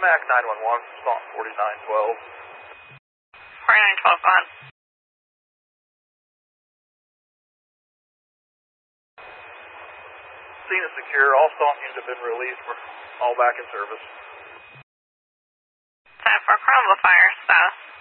MAC 911, spot 4912. 4912, go on. Scene is secure. All stock units have been released. We're all back in service. 10-4 Carnival Fire, south.